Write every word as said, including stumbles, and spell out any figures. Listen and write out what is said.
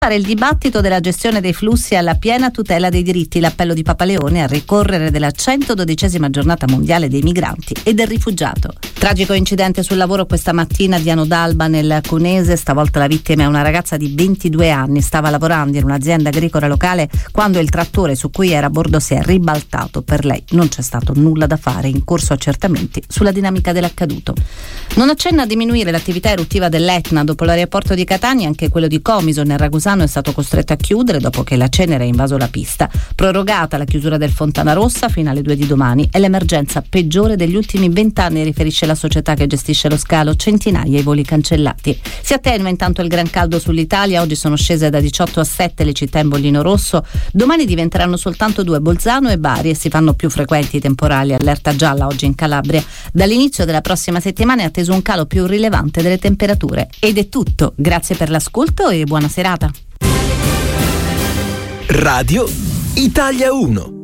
Il dibattito della gestione dei flussi alla piena tutela dei diritti, l'appello di Papa Leone a ricorrere della centododicesima giornata mondiale dei migranti e del rifugiato. Tragico incidente sul lavoro questa mattina a Diano d'Alba nel Cunese, stavolta la vittima è una ragazza di ventidue anni, stava lavorando in un'azienda agricola locale quando il trattore su cui era a bordo si è ribaltato. Per lei non c'è stato nulla da fare, in corso accertamenti sulla dinamica dell'accaduto. Non accenna a diminuire l'attività eruttiva dell'Etna dopo l'aeroporto di Catania, anche quello di Comiso nel Ragusano è stato costretto a chiudere dopo che la cenere ha invaso la pista. Prorogata la chiusura del Fontana Rossa fino alle due di domani. È l'emergenza peggiore degli ultimi vent'anni, riferisce la società che gestisce lo scalo, centinaia i voli cancellati. Si attenua intanto il gran caldo sull'Italia, oggi sono scese da diciotto a sette le città in bollino rosso, domani diventeranno soltanto due, Bolzano e Bari, e si fanno più frequenti i temporali, allerta gialla oggi in Calabria. Dall'inizio della prossima settimana è atteso un calo più rilevante delle temperature. Ed è tutto, grazie per l'ascolto e buona serata. Radio Italia uno.